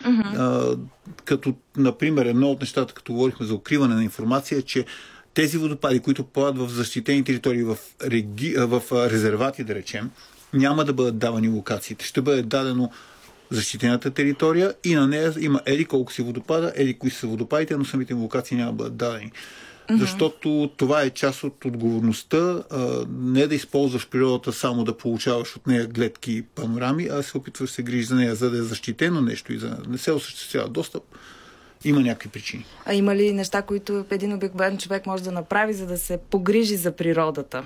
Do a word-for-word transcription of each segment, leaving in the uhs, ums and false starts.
Mm-hmm. А, като, например, едно от нещата, като говорихме за укриване на информация, е, че тези водопади, които падат в защитени територии, в, реги... в резервати, да речем, няма да бъдат давани локациите. Ще бъде дадено защитената територия и на нея има еди колко си водопада, еди кои са водопадите, но самите локации няма да бъдат дадени. Mm-hmm. Защото това е част от отговорността, а, не да използваш природата само да получаваш от нея гледки и панорами, а се опитваш да се грижи за нея, за да е защитено нещо и за да не се осъществява достъп. Има някакви причини. А има ли неща, които един обикновен човек може да направи, за да се погрижи за природата?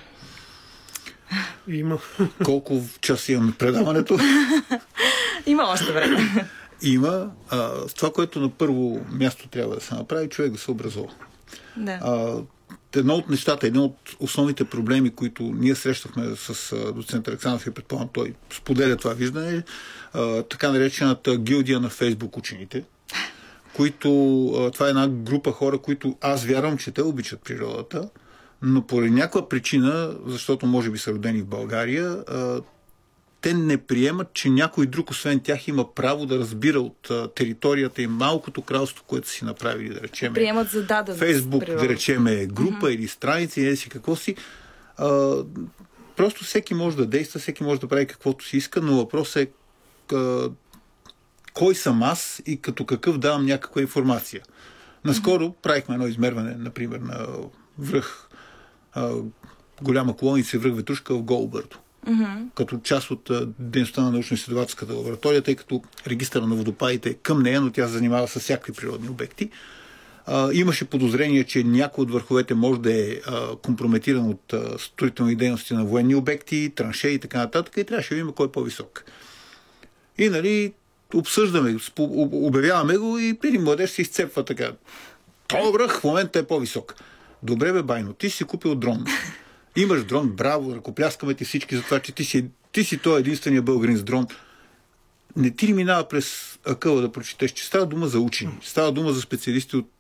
Има. Колко часа имаме предаването? Има още време. Има. А, това, което на първо място трябва да се направи, човек да се образува. Да. А, едно от нещата, едно от основните проблеми, които ние срещахме с а, доцент Александров и предполагам, той споделя това виждане, а, така наречената гилдия на Фейсбук учените, които, а, това е една група хора, които аз вярвам, че те обичат природата, но поради някаква причина, защото може би са родени в България, а, те не приемат, че някой друг, освен тях, има право да разбира от а, територията и малкото кралство, което си направили, да речем. Приемат за даден Фейсбук, да речем, група mm-hmm. или страница, или си какво си. А, просто всеки може да действа, всеки може да прави каквото си иска, но въпросът е а, кой съм аз и като какъв давам някаква информация. Наскоро mm-hmm. правихме едно измерване, например, на връх, а, голяма колоница връх Ветрушка в Голо бърдо. Mm-hmm. Като част от а, дейността на научно-изследователската лаборатория, тъй като регистъра на водопадите е към нея, но тя се занимава с всякакви природни обекти. А, имаше подозрение, че някой от върховете може да е а, компрометиран от а, строителни дейности на военни обекти, траншеи и така нататък, и трябваше да видим кой е по-висок. И, нали, обсъждаме, обявяваме го и един младеж се изцепва така. Той връх в момента е по-висок. Добре бе, байно, ти си купил дрон. Имаш дрон, браво, ръкопляскаме ти всички за това, че ти си, ти си той единствения българин с дрон. Не ти ли минава през акъла да прочетеш, че става дума за учени, става дума за специалисти от...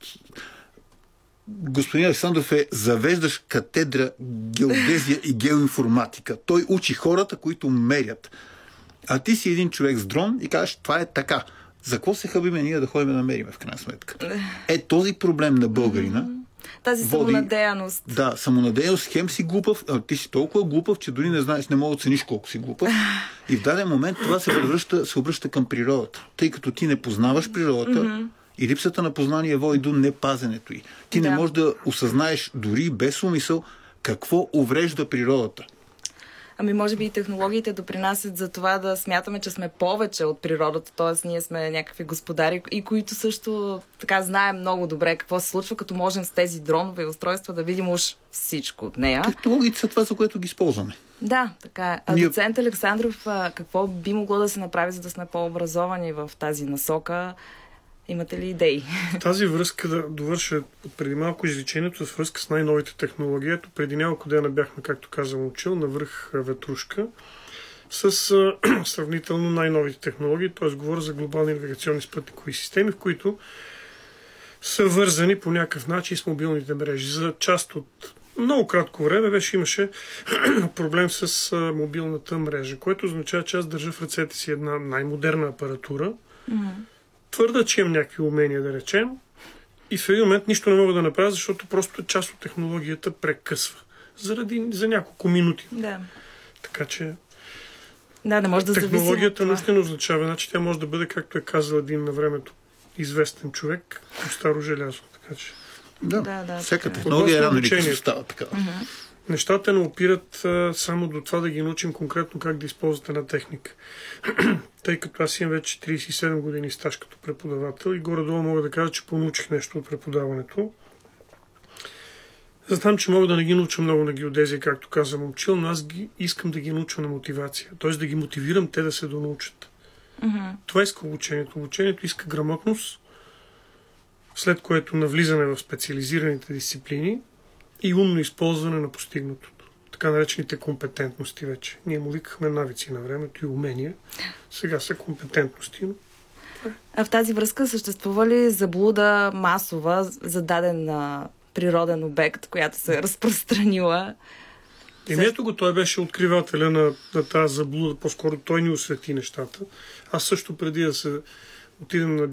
Господин Александров е завеждащ катедра геодезия и геоинформатика. Той учи хората, които мерят. А ти си един човек с дрон и кажеш, това е така. За какво се хъбиме ние да ходим да мериме в крайна сметка? Е, този проблем на българина тази самонадеяност. Води, да, самонадеяност, хем си глупав, а ти си толкова глупав, че дори не знаеш, не мога да оцениш колко си глупав. И в даден момент това се превръща, се обръща към природата. Тъй като ти не познаваш природата mm-hmm. и липсата на познание води до непазенето й. Ти да. не можеш да осъзнаеш дори без умисъл какво уврежда природата. Ами може би и технологиите допринасят за това да смятаме, че сме повече от природата, т.е. ние сме някакви господари и които също така знаем много добре какво се случва, като можем с тези дронове и устройства да видим уж всичко от нея. Технологиите са това, за което ги използваме. Да, така е. А Ние... доцент Александров, какво би могло да се направи, за да сме по-образовани в тази насока? Имате ли идеи? Тази връзка да довърша преди малко изречението с връзка с най-новите технологии. Ето преди няколко дена бяхме, както казвам, учил на връх Ветрушка с а, сравнително най-новите технологии, т.е. говоря за глобални навигационни спътникови системи, в които са вързани по някакъв начин с мобилните мрежи. За част от много кратко време беше имаше проблем с а, мобилната мрежа, което означава, че аз държа в ръцете си една най-модерна апаратура, mm-hmm. твърда, че имам някакви умения, да речем, и в един момент нищо не мога да направя, защото просто част от технологията прекъсва. Заради, за няколко минути. Да. Така че да, не може да технологията наистина означава, значи тя може да бъде, както е казал един на времето известен човек, по старо желязо. Така че да, да, да, всяка така. технология е рано или късно става така. Uh-huh. Нещата не опират а, само до това да ги научим конкретно как да използват една техника. Тъй като аз имам вече трийсет и седем години стаж като преподавател и горе-долу мога да кажа, че понаучих нещо от преподаването. Знам, че мога да не ги науча много на геодезия, както каза момчил, но аз ги, искам да ги науча на мотивация. Т.е. да ги мотивирам те да се донаучат. Uh-huh. Това иска обучението. Обучението иска грамотност, след което навлизане в специализираните дисциплини и умно използване на постигнатото. Така наречените компетентности вече. Ние му викахме навици на времето и умения. Сега са компетентности. А в тази връзка съществува ли заблуда масова за даден а, природен обект, която се е разпространила? Еми ето го, той беше откривателя на, на тази заблуда. По-скоро той ни освети нещата. Аз също преди да се отидем на